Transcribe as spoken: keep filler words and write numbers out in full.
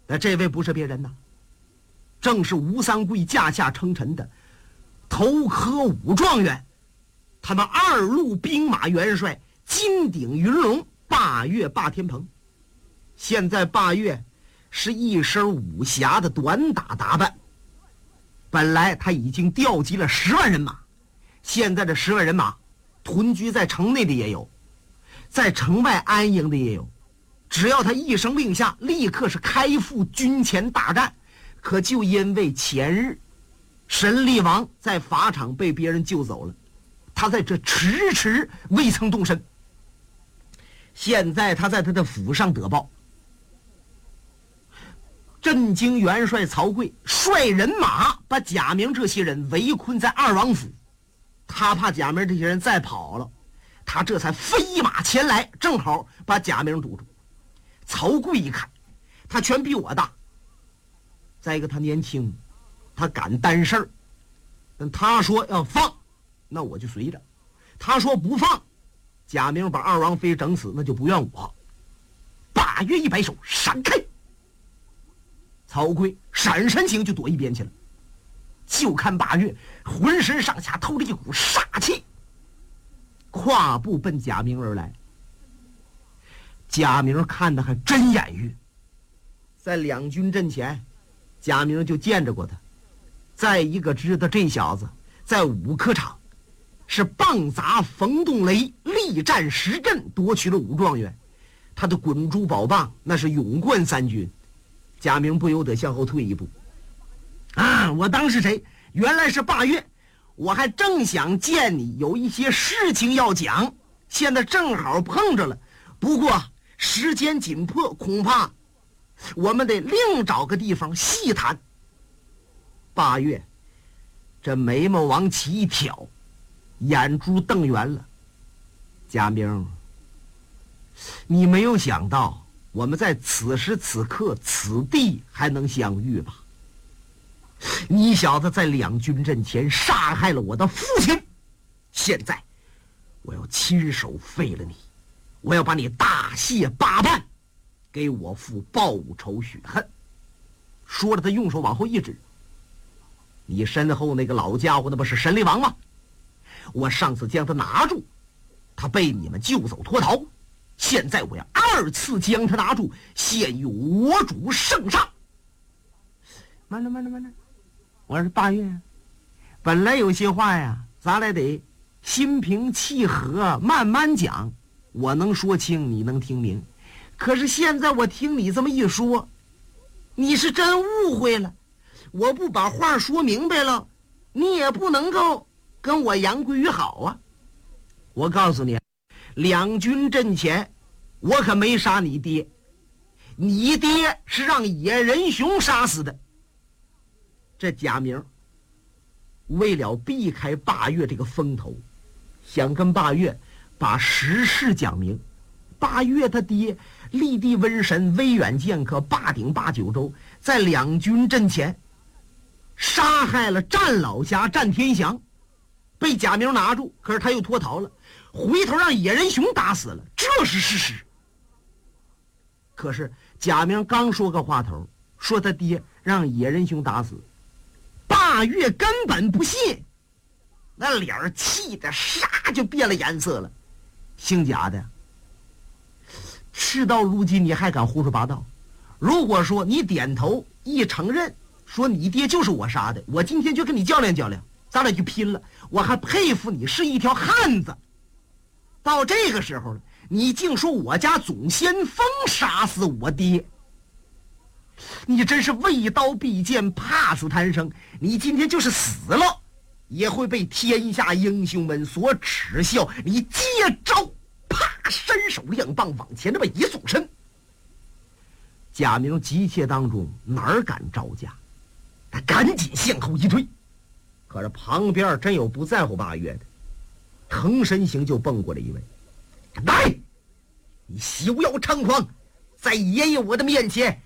那这位不是别人呐，正是吴三桂驾下称臣的头科武状元，他们二路兵马元帅金鼎云龙霸岳霸天鹏。现在霸岳是一身武侠的短打打扮，本来他已经调集了十万人马，现在这十万人马屯居在城内的也有，在城外安营的也有，只要他一声令下，立刻是开赴军前大战。可就因为前日神力王在法场被别人救走了，他在这迟迟未曾动身。现在他在他的府上得报，镇京元帅曹刿率人马把贾明这些人围困在二王府，他怕贾明这些人再跑了，他这才飞马前来，正好把贾明堵住。曹刿一看，他全比我大，再一个他年轻，他敢担事儿。但他说要放，那我就随着；他说不放，贾明把二王妃整死，那就不怨我。霸岳一摆手，闪开！曹刿闪身形就躲一边去了。就看霸岳浑身上下透着一股杀气，跨步奔贾明而来。贾明看得还真眼晕，在两军阵前，贾明就见着过他。再一个知道这小子在武科场是棒砸冯动雷，力战十阵，夺取了武状元。他的滚珠宝棒那是勇冠三军。贾明不由得向后退一步。啊，我当是谁？原来是霸岳，我还正想见你，有一些事情要讲，现在正好碰着了。不过时间紧迫，恐怕我们得另找个地方细谈。霸岳这眉毛往起一挑，眼珠瞪圆了。贾明，你没有想到我们在此时此刻此地还能相遇吧？你小子在两军阵前杀害了我的父亲，现在我要亲手废了你，我要把你大卸八瓣，给我父报仇雪恨。说着他用手往后一指，你身后那个老家伙那不是神力王吗？我上次将他拿住，他被你们救走脱逃，现在我要二次将他拿住，献于我主圣上。慢着慢着慢着，我说霸岳，本来有些话呀，咱俩得心平气和慢慢讲，我能说清，你能听明。可是现在我听你这么一说，你是真误会了。我不把话说明白了，你也不能够跟我杨贵于好啊。我告诉你，两军阵前我可没杀你爹，你爹是让野人熊杀死的。这贾明为了避开霸岳这个风头，想跟霸岳把实事讲明。霸岳他爹立地瘟神，威远剑客，霸顶八九州，在两军阵前杀害了战老侠战天祥，被贾明拿住，可是他又脱逃了，回头让野人熊打死了，这是事实。可是贾明刚说个话头，说他爹让野人熊打死，霸岳根本不信，那脸儿气得唰就变了颜色了。姓贾的，事到如今你还敢胡说八道？如果说你点头一承认，说你爹就是我杀的，我今天就跟你较量较量，咱俩就拼了，我还佩服你是一条汉子。到这个时候了，你竟说我家总先锋杀死我爹，你真是畏刀必剑，怕死贪生。你今天就是死了，也会被天下英雄们所耻笑。你接招，啪，伸手亮棒往前这么一纵身。贾明急切当中哪敢招架，他赶紧向后一退。可是旁边真有不在乎霸岳的，腾身形就蹦过来一位。来，你休要猖狂，在爷爷我的面前